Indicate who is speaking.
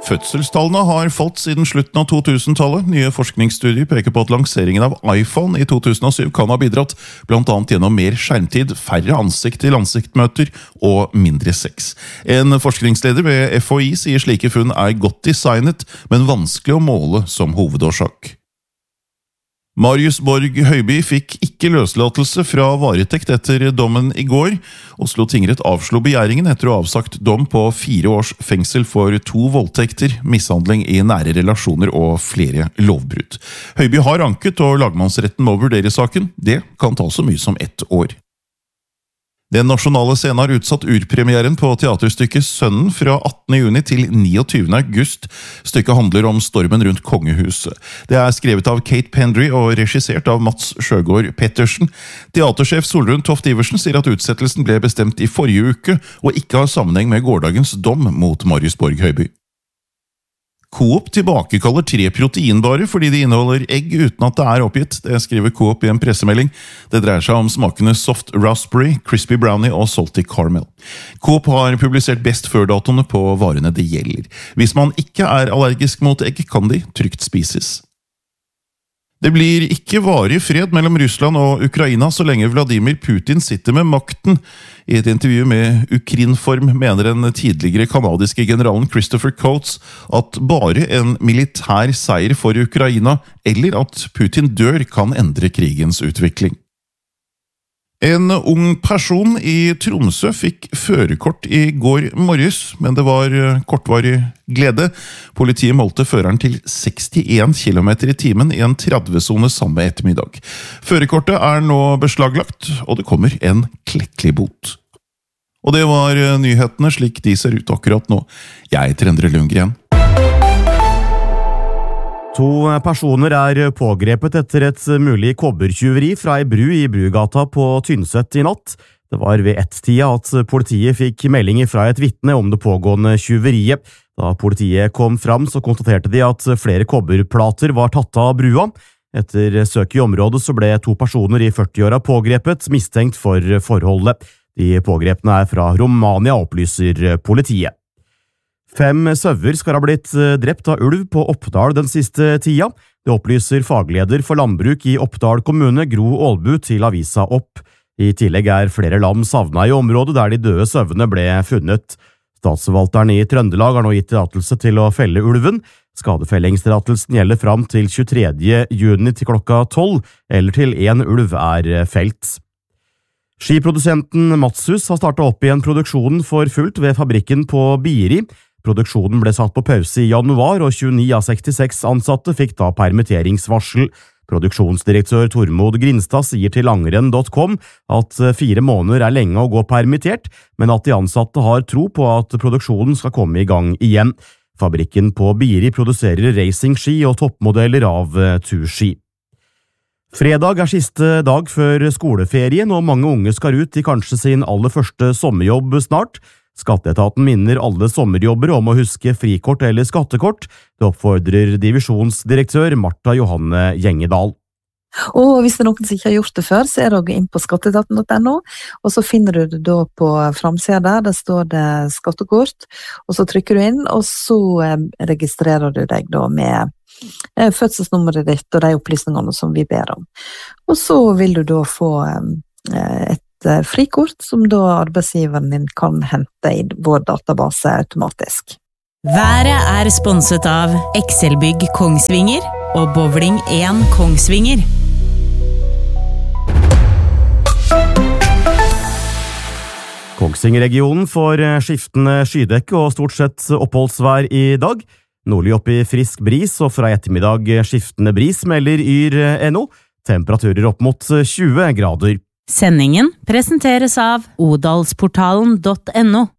Speaker 1: Fødselstallene har falt siden slutten av 2000-tallet. Nye forskningsstudier peker på at lanseringen av iPhone i 2007 kan ha bidratt, blant annet gjennom mer skjermtid, færre ansikt-til-ansikt-møter og mindre sex. En forskningsleder ved FHI sier slike funn er godt designet, men vanskelig å måle som hovedårsak. Marius Borg Høiby fikk ikke løslatelse fra varetekt etter dommen i går. Oslo tingrett avslo begjæringen etter å ha avsagt dom på 4 års fengsel for 2 voldtekter, mishandling i nære relasjoner og flere lovbrudd. Høiby har anket, og lagmannsretten må vurdere saken. Det kan ta så mye som 1 år. Den nasjonale scenen har utsatt urpremieren på teaterstykket Sønnen fra 18. juni til 29. august. Stykket handler om stormen rundt kongehuset. Det er skrevet av Kate Pendry og regissert av Mats Sjøgaard Pettersen. Teatersjef Solrun Toft Iversen sier at utsettelsen ble bestemt i forrige uke, og ikke har sammenheng med gårdagens dom mot Marius Borg Høiby. Coop tilbakekaller 3 proteinbarer fordi de inneholder egg uten at det er oppgitt. Det skriver Coop i en pressemelding. Det dreier seg om smakene Soft Raspberry, Crispy Brownie og Salty Caramel. Coop har publisert best før-datoene på varene det gjelder. Hvis man ikke er allergisk mot egg, kan de trygt spises. Det blir ikke varig fred mellom Russland og Ukraina så lenge Vladimir Putin sitter med makten. I et intervju med Ukrinform mener den tidligere kanadiske generalen Christopher Coates at bare en militær seier for Ukraina, eller at Putin dør, kan endre krigens utvikling. En ung person i Tromsø fikk førerkort i går morges, men det var kortvarig glede. Politiet målte føreren til 61 km i timen i en 30-sone samme ettermiddag. Førerkortet er nå beslaglagt, og det kommer en klekkelig bot. Og det var nyhetene slik de ser ut akkurat nå. Jeg heter Endre Lundgren.
Speaker 2: 2 personer er pågrepet etter et mulig kobbertyveri fra ei bru i Brugata på Tynset i natt. Det var ved 1-tida at politiet fikk meldinger fra et vitne om det pågående tyveriet. Da politiet kom fram, så konstaterte de at flere kobberplater var tatt av brua. Etter søk i området så ble 2 personer i 40-åra pågrepet, mistenkt for forholdet. De pågrepne er fra Romania, opplyser politiet. 5 sauer skal ha blitt drept av ulv på Oppdal den siste tida. Det opplyser fagleder for landbruk i Oppdal kommune, Gro Aalbu, til avisa Opp. I tillegg er flere lam savnet i området der de døde sauene ble funnet. Statsforvalteren i Trøndelag har nå gitt tillatelse til å felle ulven. Skadefellingstillatelsen gjelder fram til 23. juni til klokka 12, eller til 1 ulv er felt. Skiprodusenten Matshus har startet opp igjen produksjonen for fullt ved fabrikken på Biri. Produksjonen ble satt på pause i januar, og 29 av 66 ansatte fikk da permitteringsvarsel. Produksjonsdirektør Tormod Grinstad sier til langrenn.com at 4 måneder er lenge å gå permittert, men at de ansatte har tro på at produksjonen skal komme i gang igjen. Fabrikken på Biri produserer racingski og toppmodeller av turski. Fredag er siste dag før skoleferien, og mange unge skal ut i kanskje sin aller første sommerjobb snart. Skatteetaten minner alle sommerjobbere om å huske frikort eller skattekort. Det oppfordrer divisjonsdirektør Martha Johanne Gjengedal.
Speaker 3: Og hvis det er noen som ikke har gjort det før, så er det å gå inn på skatteetaten.no, og så finner du det da på framsiden der står det skattekort, og så trykker du inn, og så registrerer du deg da med fødselsnummeret ditt og de opplysningene som vi ber om. Og så vil du da få et frikort som da arbeidsgiveren din kan hente i vår database automatisk.
Speaker 4: Været er sponset av Excelbygg Kongsvinger og Bowling 1 Kongsvinger.
Speaker 2: Kongsvinger-regionen får skiftende skydekke og stort sett oppholdsvær i dag. Nordlig opp i frisk bris, og fra ettermiddag skiftende bris, melder Yr.no. Temperaturer opp mot 20 grader.
Speaker 4: Sendingen presenteres av odalsportalen.no.